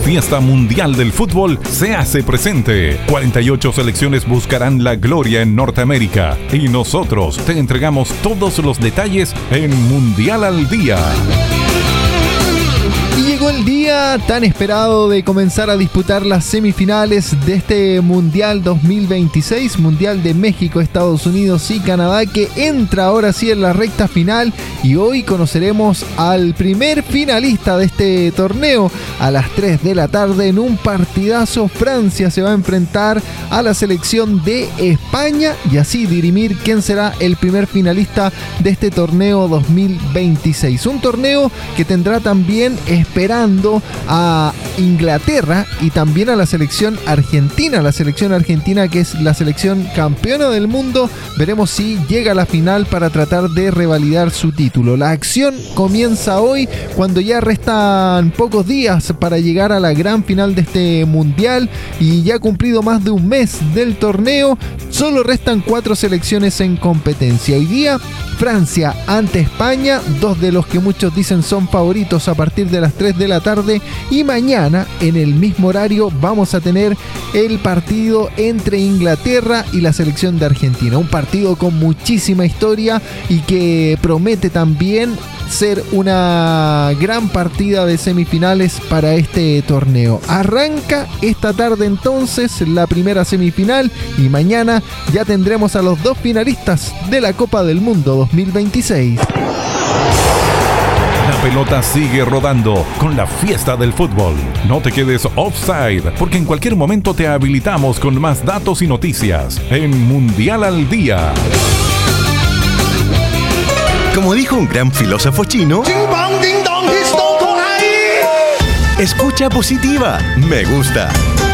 fiesta mundial del fútbol se hace presente. 48 selecciones buscarán la gloria en Norteamérica y nosotros te entregamos todos los detalles en Mundial al Día. Y llegó el día tan esperado de comenzar a disputar las semifinales de este Mundial 2026, Mundial de México, Estados Unidos y Canadá, que entra ahora sí en la recta final, y hoy conoceremos al primer finalista de este torneo. A las 3 de la tarde, en un partidazo, Francia se va a enfrentar a la selección de España y así dirimir quién será el primer finalista de este torneo 2026. Un torneo que tendrá también esperando a Inglaterra y también a la selección argentina que es la selección campeona del mundo. Veremos si llega a la final para tratar de revalidar su título. La acción comienza hoy, cuando ya restan pocos días para llegar a la gran final de este mundial, y ya cumplido más de un mes del torneo, solo restan 4 selecciones en competencia. Hoy día Francia ante España, dos de los que muchos dicen son favoritos, a partir de las 3 de la tarde, y mañana en el mismo horario vamos a tener el partido entre Inglaterra y la selección de Argentina, un partido con muchísima historia y que promete también ser una gran partida de semifinales para este torneo. Arranca esta tarde entonces la primera semifinal y mañana ya tendremos a los 2 finalistas de la Copa del Mundo 2026. La pelota sigue rodando con la fiesta del fútbol. No te quedes offside, porque en cualquier momento te habilitamos con más datos y noticias en Mundial al Día. Como dijo un gran filósofo chino, escucha positiva, me gusta.